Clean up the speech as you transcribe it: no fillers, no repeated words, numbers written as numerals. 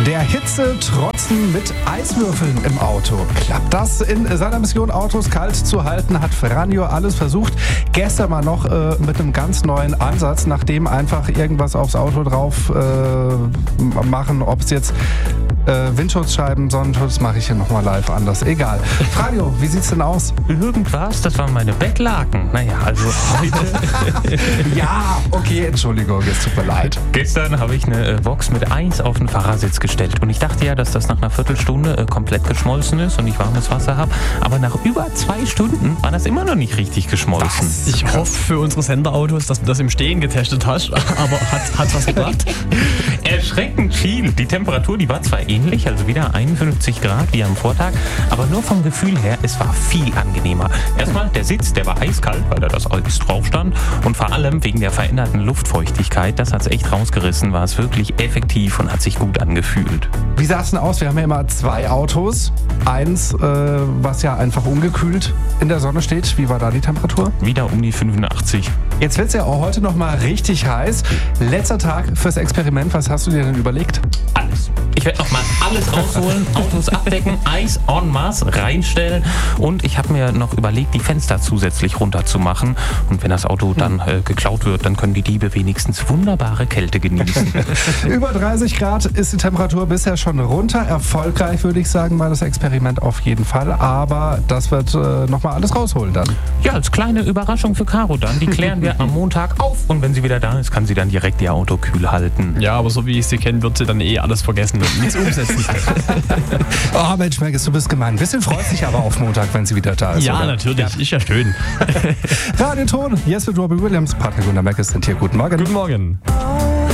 Der Hitze trotzen mit Eiswürfeln im Auto. Klappt das? In seiner Mission, Autos kalt zu halten, hat Franjo alles versucht. Gestern mal noch mit einem ganz neuen Ansatz, nachdem einfach irgendwas aufs Auto drauf machen, ob es jetzt Windschutzscheiben, Sonnenschutz, mache ich hier nochmal live anders. Egal. Franjo, wie sieht's denn aus? Irgendwas, das waren meine Bettlaken. Naja, also heute... Ja, okay, Entschuldigung, es tut mir leid. Gestern habe ich eine Box mit Eis auf den Fahrersitz gestellt. Und ich dachte ja, dass das nach einer Viertelstunde komplett geschmolzen ist und ich warmes Wasser habe. Aber nach über 2 Stunden war das immer noch nicht richtig geschmolzen. Was? Ich hoffe für unsere Senderautos, dass du das im Stehen getestet hast. Aber hat was gebracht? Erschreckend viel. Die Temperatur, die war zwar ähnlich, also wieder 51 Grad wie am Vortag, aber nur vom Gefühl her, es war viel angenehmer. Erstmal, der Sitz, der war eiskalt, weil da das Eis drauf stand, und vor allem wegen der veränderten Luftfeuchtigkeit, das hat es echt rausgerissen, war es wirklich effektiv und hat sich gut angefühlt. Wie sah es denn aus? Wir haben ja immer 2 Autos. Eins, was ja einfach ungekühlt in der Sonne steht. Wie war da die Temperatur? Wieder um die 85. Jetzt wird es ja auch heute noch mal richtig heiß. Letzter Tag fürs Experiment. Was hast du dir denn überlegt? Alles. Ich werde noch mal alles rausholen, Autos abdecken, Eis en masse reinstellen, und ich habe mir noch überlegt, die Fenster zusätzlich runterzumachen. Und wenn das Auto dann geklaut wird, dann können die Diebe wenigstens wunderbare Kälte genießen. Über 30 Grad ist die Temperatur bisher schon runter. Erfolgreich, würde ich sagen, war das Experiment auf jeden Fall. Aber das wird noch mal alles rausholen dann. Ja, als kleine Überraschung für Caro dann. Die klären wir am Montag auf. Und wenn sie wieder da ist, kann sie dann direkt ihr Auto kühl halten. Ja, aber so wie ich sie kenne, wird sie dann alles vergessen und nichts umsetzen. Oh Mensch, Merkes, du bist gemein. Ein bisschen freut sich aber auf Montag, wenn sie wieder da ist. Ja, oder? natürlich. Ja. Ist ja schön. Radio Ton, Jesper Robbie Williams, Partner Gunnar Merkes sind hier. Guten Morgen. Guten Morgen.